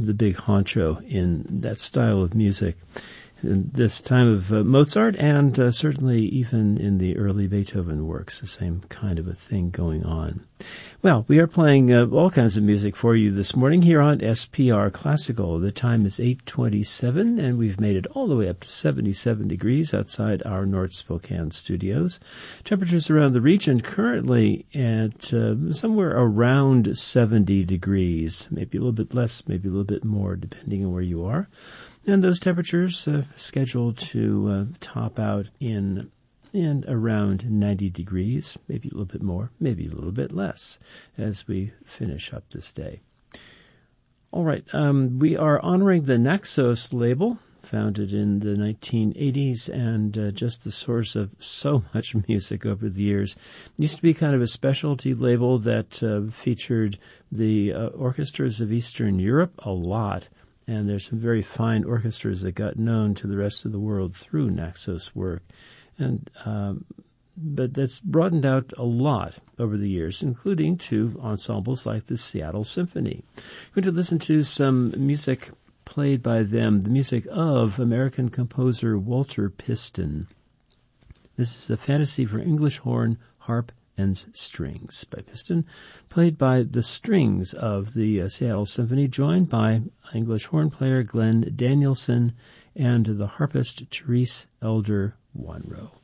the big honcho in that style of music. In this time of Mozart, and certainly even in the early Beethoven works, the same kind of a thing going on. Well, we are playing all kinds of music for you this morning here on SPR Classical. The time is 8:27, and we've made it all the way up to 77 degrees outside our North Spokane studios. Temperatures around the region currently at somewhere around 70 degrees, maybe a little bit less, maybe a little bit more, depending on where you are. And those temperatures scheduled to top out in around 90 degrees, maybe a little bit more, maybe a little bit less, as we finish up this day. All right, we are honoring the Naxos label, founded in the 1980s, and just the source of so much music over the years. It used to be kind of a specialty label that featured the orchestras of Eastern Europe a lot. And there's some very fine orchestras that got known to the rest of the world through Naxos work. And but that's broadened out a lot over the years, including to ensembles like the Seattle Symphony. We're going to listen to some music played by them, the music of American composer Walter Piston. This is a fantasy for English horn, harp, and strings by Piston, played by the strings of the Seattle Symphony, joined by English horn player Glenn Danielson and the harpist Therese Elder Wanrow.